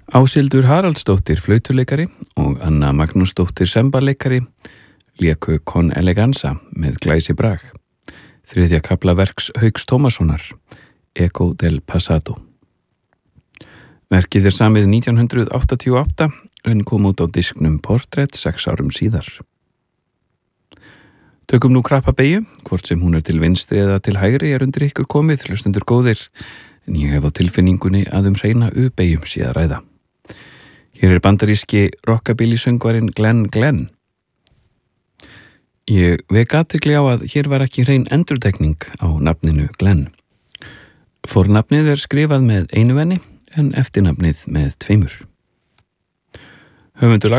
Áshildur Haraldsdóttir flautuleikari og Anna Magnúsdóttir semballeikari léku Con Eleganza með glæsi brag. Þriðja kafla verks Hauks Tómassonar, Eco del Passato. Verkið samið 1988 en kom út á disknum Portrait 6 árum síðar. Tökum nú krappa beygju, hvort sem hún til vinstri eða til hægri undir ykkur komið, hlustendur góðir, en ég hef á tilfinningunni að hreina U-beygjum sé að ræða. Hér bandaríski rockabilly-söngvarinn Glenn Glenn. Ég vek athygli á að hér var ekki hrein endurtekning á nafninu Glenn. Fornafnið skrifað með einu venni en eftirnafnið með 2. Höfundur